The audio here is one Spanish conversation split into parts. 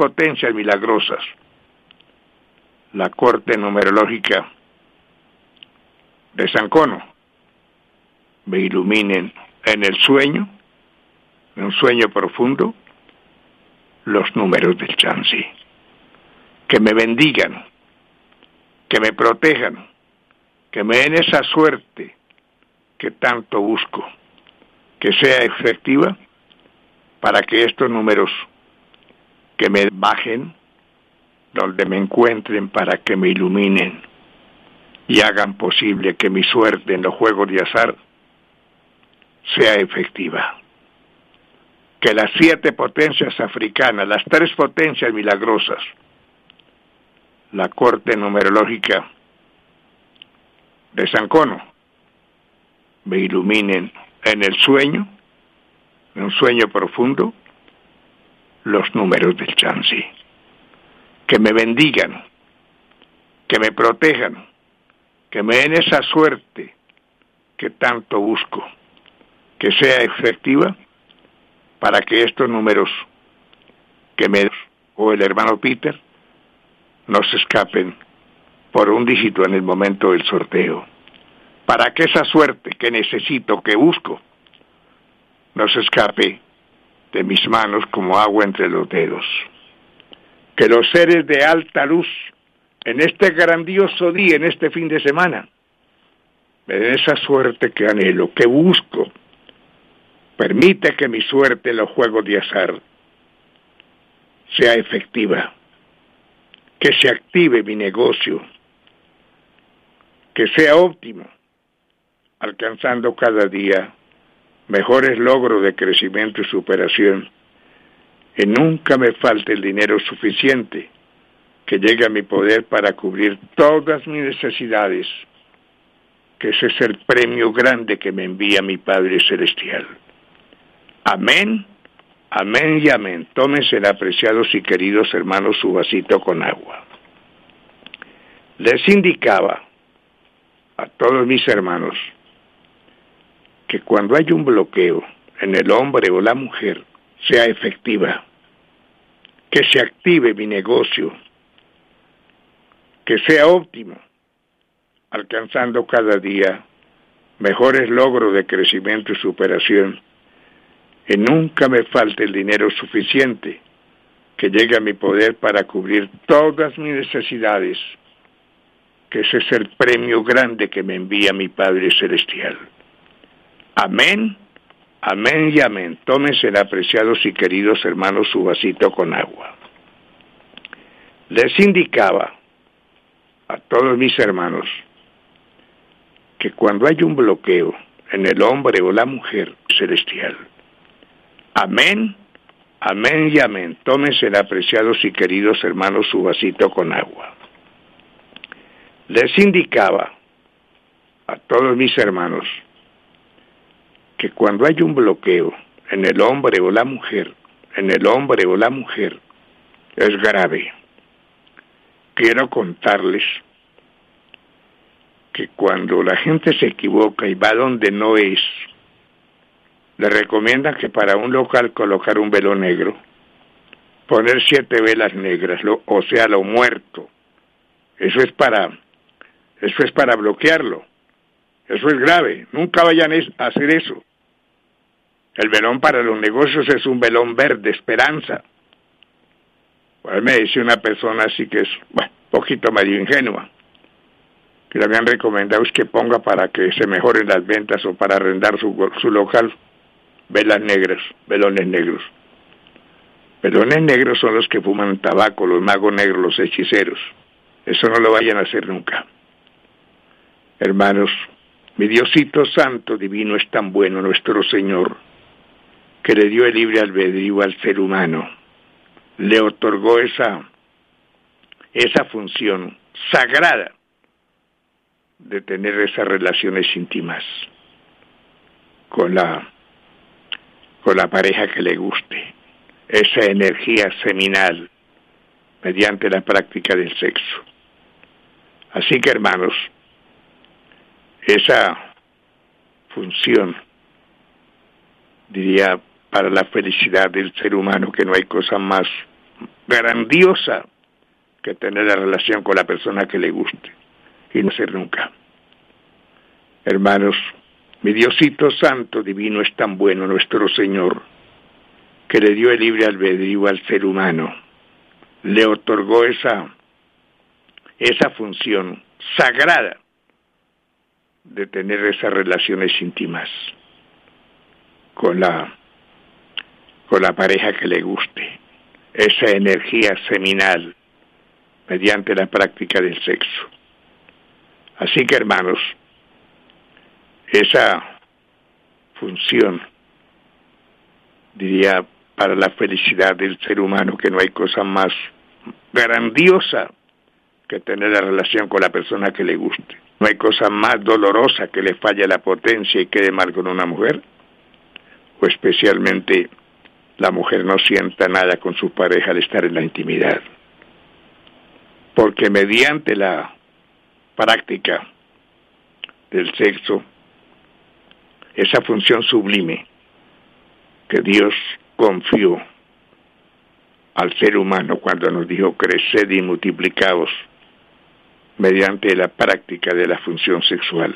potencias milagrosas, la corte numerológica de San Cono, me iluminen en el sueño, en un sueño profundo, los números del Chance, que me bendigan, que me protejan, que me den esa suerte que tanto busco, que sea efectiva para que estos números que me bajen donde me encuentren, para que me iluminen y hagan posible que mi suerte en los juegos de azar sea efectiva. Que las 7 potencias africanas, las 3 potencias milagrosas, la corte numerológica de San Cono, me iluminen en el sueño, en un sueño profundo, los números del Chance, que me bendigan, que me protejan, que me den esa suerte que tanto busco, que sea efectiva para que estos números que me o el hermano Peter no se escapen por un dígito en el momento del sorteo, para que esa suerte que necesito, que busco, no se escape de mis manos como agua entre los dedos. Que los seres de alta luz, en este grandioso día, en este fin de semana, me den esa suerte que anhelo, que busco. Permite que mi suerte en los juegos de azar sea efectiva, que se active mi negocio, que sea óptimo, alcanzando cada día mejores logros de crecimiento y superación, y nunca me falte el dinero suficiente que llegue a mi poder para cubrir todas mis necesidades, que ese es el premio grande que me envía mi Padre Celestial. Amén, amén y amén. Tómense, apreciados y queridos hermanos, su vasito con agua. Les indicaba a todos mis hermanos que cuando hay un bloqueo en el hombre o la mujer, sea efectiva, que se active mi negocio, que sea óptimo, alcanzando cada día mejores logros de crecimiento y superación, y nunca me falte el dinero suficiente que llegue a mi poder para cubrir todas mis necesidades, que ese es el premio grande que me envía mi Padre Celestial. Amén, amén y amén. Tómense, apreciados y queridos hermanos, su vasito con agua. Les indicaba a todos mis hermanos que cuando hay un bloqueo en el hombre o la mujer celestial, amén, amén y amén. Tómense, apreciados y queridos hermanos, su vasito con agua. Les indicaba a todos mis hermanos que cuando hay un bloqueo en el hombre o la mujer, es grave. Quiero contarles que cuando la gente se equivoca y va donde no es, le recomiendan que para un local colocar un velo negro, poner 7 velas negras, o sea, lo muerto. Eso es para bloquearlo. Eso es grave. Nunca vayan a hacer eso. El velón para los negocios es un velón verde, esperanza. Pues me dice una persona así que es, poquito medio ingenua, que le habían recomendado es que ponga para que se mejoren las ventas o para arrendar su local, velas negras, velones negros. Velones negros son los que fuman tabaco, los magos negros, los hechiceros. Eso no lo vayan a hacer nunca. Hermanos, mi Diosito Santo Divino es tan bueno, nuestro Señor, que le dio el libre albedrío al ser humano. Le otorgó esa función sagrada de tener esas relaciones íntimas con la pareja que le guste, esa energía seminal mediante la práctica del sexo. Así que, hermanos, esa función, diría, para la felicidad del ser humano, que no hay cosa más grandiosa que tener la relación con la persona que le guste y no ser nunca. Hermanos, mi Diosito Santo Divino es tan bueno, nuestro Señor, que le dio el libre albedrío al ser humano, le otorgó esa función sagrada de tener esas relaciones íntimas con la pareja que le guste, esa energía seminal mediante la práctica del sexo. Así que, hermanos, esa función, diría, para la felicidad del ser humano, que no hay cosa más grandiosa que tener la relación con la persona que le guste. No hay cosa más dolorosa que le falle la potencia y quede mal con una mujer, o especialmente la mujer no sienta nada con su pareja al estar en la intimidad. Porque mediante la práctica del sexo, esa función sublime que Dios confió al ser humano cuando nos dijo creced y multiplicaos mediante la práctica de la función sexual.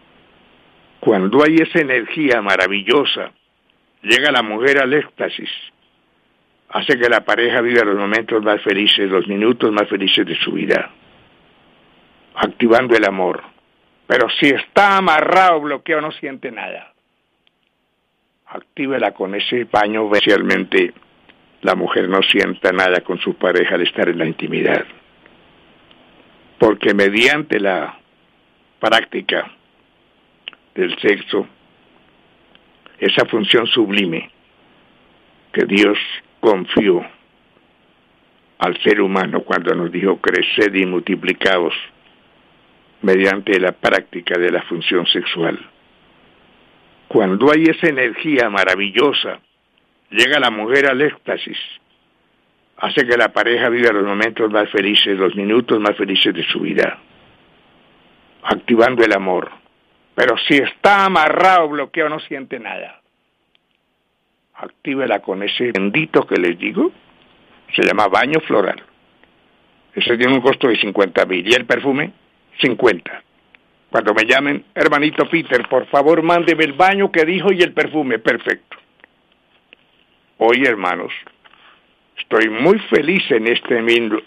Cuando hay esa energía maravillosa, llega la mujer al éxtasis, hace que la pareja viva los momentos más felices, los minutos más felices de su vida, activando el amor. Pero si está amarrado, bloqueado, no siente nada. Actívela con ese baño, especialmente la mujer no sienta nada con su pareja al estar en la intimidad. Porque mediante la práctica del sexo, esa función sublime que Dios confió al ser humano cuando nos dijo creced y multiplicaos mediante la práctica de la función sexual. Cuando hay esa energía maravillosa, llega la mujer al éxtasis, hace que la pareja viva los momentos más felices, los minutos más felices de su vida, activando el amor. Pero si está amarrado, bloqueado, no siente nada. Actívela con ese bendito que les digo, se llama baño floral. Ese tiene un costo de 50,000 y el perfume 50. Cuando me llamen, hermanito Peter, por favor mándeme el baño que dijo y el perfume, perfecto. Hoy, hermanos, estoy muy feliz en este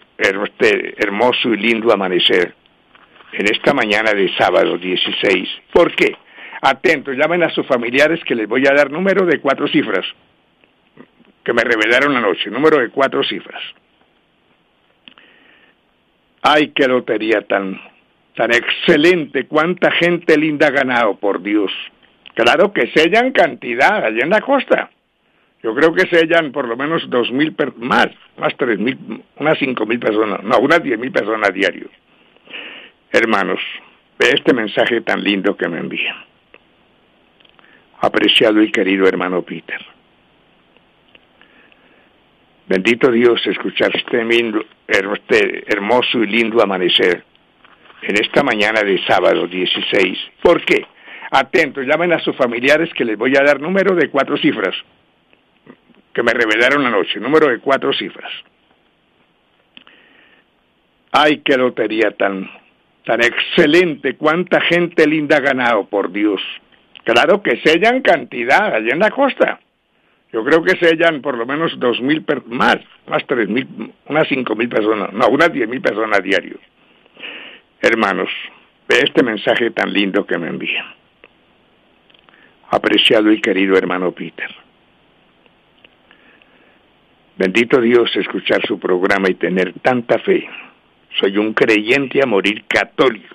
hermoso y lindo amanecer, en esta mañana de sábado 16. ¿Por qué? Atentos, llamen a sus familiares que les voy a dar número de 4 cifras, que me revelaron anoche, número de 4 cifras. ¡Ay, qué lotería tan excelente! ¡Cuánta gente linda ha ganado, por Dios! Claro que sellan cantidad allá en la costa. Yo creo que sellan por lo menos 2,000, más 3,000, unas 5,000 personas, no, unas 10,000 personas diarios. Hermanos, ve este mensaje tan lindo que me envían. Apreciado y querido hermano Peter. Bendito Dios escuchar este hermoso y lindo amanecer en esta mañana de sábado 16. ¿Por qué? Atentos, llamen a sus familiares que les voy a dar número de 4 cifras, que me revelaron anoche, número de 4 cifras. ¡Ay, qué lotería tan excelente! ¡Cuánta gente linda ha ganado, por Dios! Claro que sellan cantidad allá en la costa. Yo creo que sellan por lo menos 2,000, más 3,000, unas 5,000 personas, no, unas 10,000 personas diarios. Hermanos, ve este mensaje tan lindo que me envían. Apreciado y querido hermano Peter. Bendito Dios escuchar su programa y tener tanta fe. Soy un creyente a morir católico.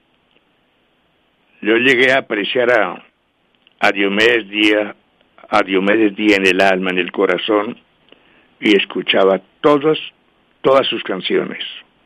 Yo llegué a apreciar a Diomedes Díaz en el alma, en el corazón, y escuchaba todas sus canciones.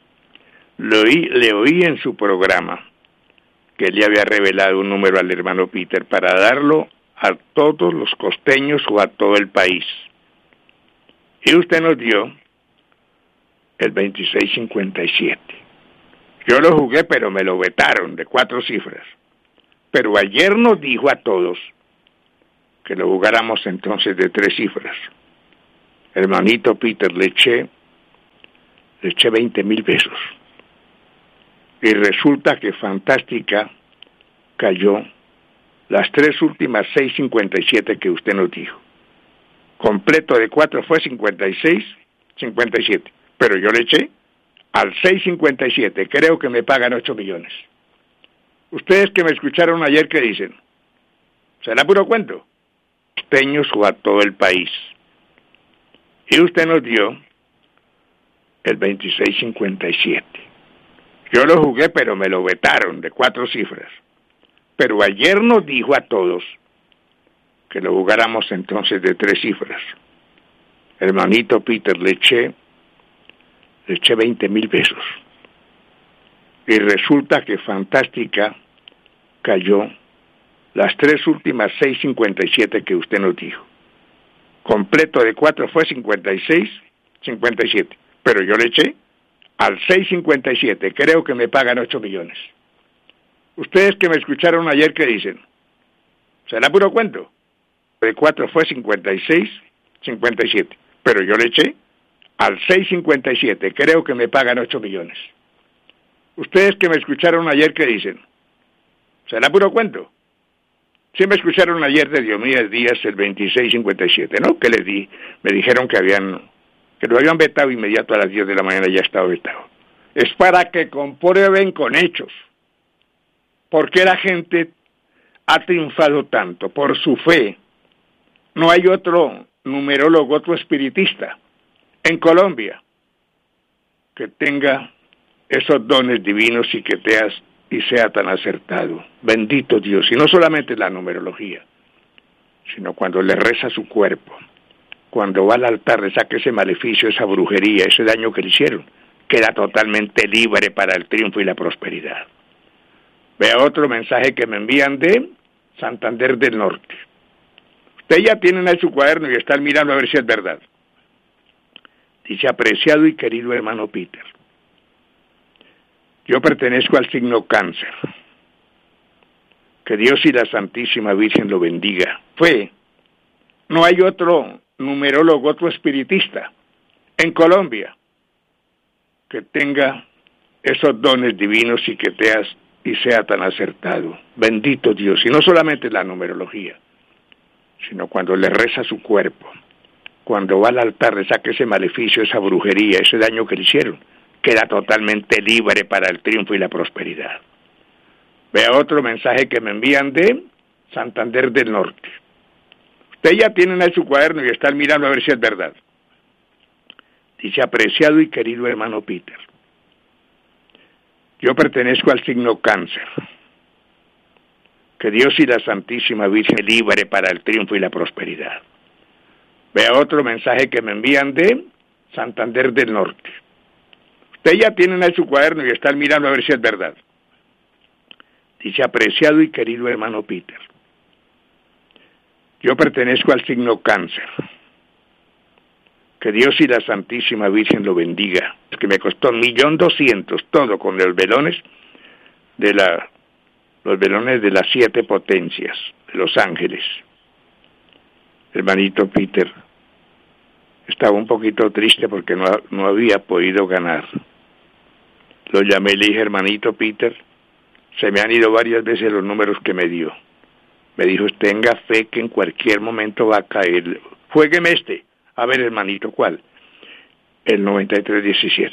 Le oí en su programa que él le había revelado un número al hermano Peter para darlo a todos los costeños o a todo el país. Y usted nos dio el 2657. Yo lo jugué, pero me lo vetaron de 4 cifras. Pero ayer nos dijo a todos que lo jugáramos entonces de 3 cifras. Hermanito Peter, le eché le eché 20,000 pesos. Y resulta que Fantástica cayó las tres últimas 6.57 que usted nos dijo. Completo de 4 fue 56.57. Pero yo le eché al 6.57. Creo que me pagan 8 millones. Ustedes que me escucharon ayer, ¿qué dicen? ¿Será puro cuento? Costeños o a todo el país. Y usted nos dio el 26.57. Yo lo jugué, pero me lo vetaron de 4 cifras. Pero ayer nos dijo a todos que lo jugáramos entonces de 3 cifras. Hermanito Peter, le eché 20,000 pesos. Y resulta que Fantástica cayó las tres últimas 6.57 que usted nos dijo. Completo de 4 fue 56.57. Pero yo le eché al 6.57. Creo que me pagan 8 millones. Ustedes que me escucharon ayer, ¿qué dicen? ¿Será puro cuento? De 4 fue 56.57. Pero yo le eché al 6.57. Creo que me pagan 8 millones. Ustedes que me escucharon ayer, ¿qué dicen? ¿Será puro cuento? Sí me escucharon ayer de Diomedes Díaz el 26.57, ¿no? Que les di, me dijeron que lo habían vetado inmediato a las 10 de la mañana, ya estaba vetado. Es para que comprueben con hechos por qué la gente ha triunfado tanto, por su fe. No hay otro numerólogo, otro espiritista en Colombia que tenga esos dones divinos y que sea tan acertado. Bendito Dios. Y no solamente la numerología, sino cuando le reza su cuerpo, cuando va al altar, le saca ese maleficio, esa brujería, ese daño que le hicieron, queda totalmente libre para el triunfo y la prosperidad. Vea otro mensaje que me envían de Santander del Norte. Ustedes ya tienen ahí su cuaderno y están mirando a ver si es verdad. Dice: apreciado y querido hermano Peter, yo pertenezco al signo Cáncer. Que Dios y la Santísima Virgen lo bendiga. No hay otro numerólogo, otro espiritista en Colombia que tenga esos dones divinos y que sea tan acertado. Bendito Dios. Y no solamente la numerología, sino cuando le reza su cuerpo, cuando va al altar, le saca ese maleficio, esa brujería, ese daño que le hicieron, queda totalmente libre para el triunfo y la prosperidad. Vea otro mensaje que me envían de Santander del Norte. Ustedes ya tienen ahí su cuaderno y están mirando a ver si es verdad. Dice: apreciado y querido hermano Peter, yo pertenezco al signo Cáncer. Que Dios y la Santísima Virgen libre para el triunfo y la prosperidad. Vea otro mensaje que me envían de Santander del Norte. Ustedes ya tienen ahí su cuaderno y están mirando a ver si es verdad. Dice: apreciado y querido hermano Peter, yo pertenezco al signo Cáncer. Que Dios y la Santísima Virgen lo bendiga. Es que me costó 1.200.000, todo con los velones de las 7 potencias, de los ángeles. Hermanito Peter, estaba un poquito triste porque no había podido ganar. Lo llamé y le dije: hermanito Peter, se me han ido varias veces los números que me dio. Me dijo: tenga fe que en cualquier momento va a caer. Juégueme este. A ver, hermanito, ¿cuál? El 9317.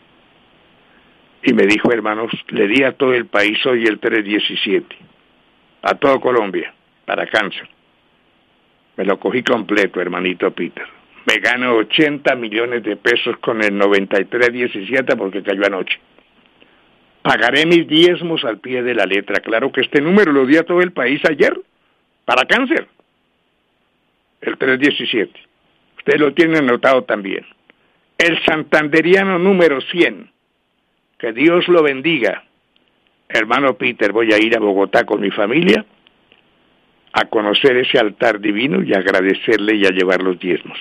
Y me dijo: hermanos, le di a todo el país hoy el 317. A todo Colombia, para Cáncer. Me lo cogí completo, hermanito Peter. Me gano 80 millones de pesos con el 9317 porque cayó anoche. Pagaré mis diezmos al pie de la letra. Claro que este número lo di a todo el país ayer, para Cáncer. El 317. Ustedes lo tienen anotado también. El santanderiano número 100. Que Dios lo bendiga. Hermano Peter, voy a ir a Bogotá con mi familia a conocer ese altar divino y agradecerle y a llevar los diezmos.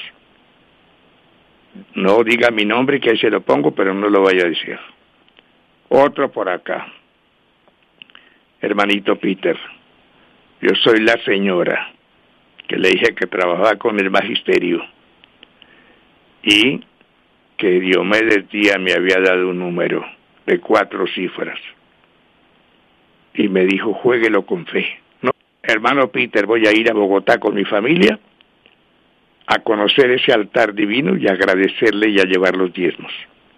No diga mi nombre, que ahí se lo pongo, pero no lo vaya a decir. Otro por acá. Hermanito Peter, yo soy la señora que le dije que trabajaba con el magisterio y que Diomedes Díaz me había dado un número de 4 cifras y me dijo, juéguelo con fe. No, hermano Peter, voy a ir a Bogotá con mi familia a conocer ese altar divino y agradecerle y a llevar los diezmos.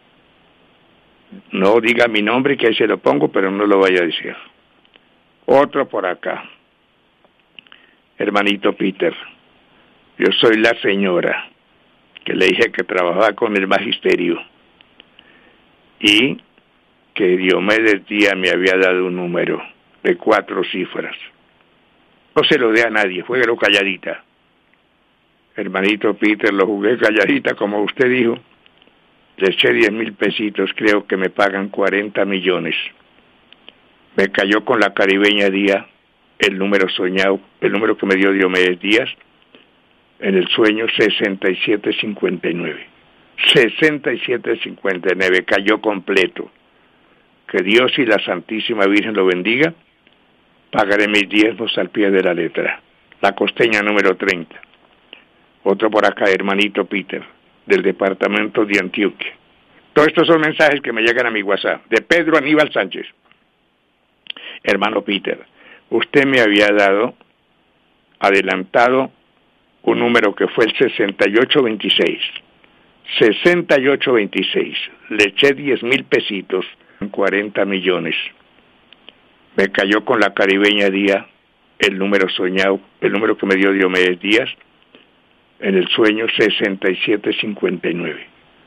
No diga mi nombre, que ahí se lo pongo, pero no lo vaya a decir. Otro por acá. Hermanito Peter, yo soy la señora que le dije que trabajaba con el magisterio y que Diomedes Díaz me había dado un número de 4 cifras. No se lo dé a nadie, juéguelo calladita. Hermanito Peter, lo jugué calladita, como usted dijo. Le eché 10,000 pesitos, creo que me pagan 40 millones. Me cayó con la Caribeña Díaz el número soñado, el número que me dio Diomedes Díaz, en el sueño 6759. 6759, cayó completo. Que Dios y la Santísima Virgen lo bendiga. Pagaré mis diezmos al pie de la letra. La Costeña número 30. Otro por acá, hermanito Peter, del departamento de Antioquia. Todos estos son mensajes que me llegan a mi WhatsApp, de Pedro Aníbal Sánchez. Hermano Peter, usted me había dado adelantado un número que fue el 6826. 6826. Le eché 10,000 pesitos, 40 millones. Me cayó con la Caribeña Díaz el número soñado, el número que me dio Diomedes Díaz, en el sueño 6759.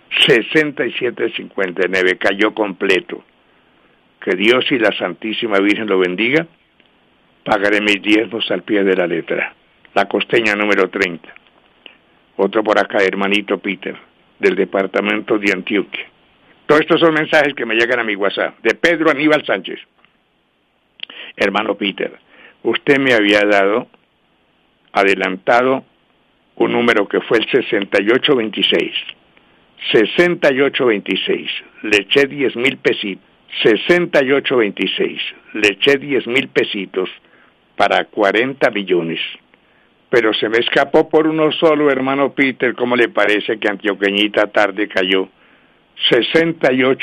6759, cayó completo. Que Dios y la Santísima Virgen lo bendiga. Pagaré mis diezmos al pie de la letra. La Costeña número 30. Otro por acá, hermanito Peter, del departamento de Antioquia. Todos estos son mensajes que me llegan a mi WhatsApp, de Pedro Aníbal Sánchez. Hermano Peter, usted me había dado adelantado un número que fue el 6826. 6826. Le eché 10,000 pesitos. 6826. Le eché 10,000 pesitos para 40 millones. Pero se me escapó por uno solo, hermano Peter. ¿Cómo le parece que antioqueñita tarde cayó? 68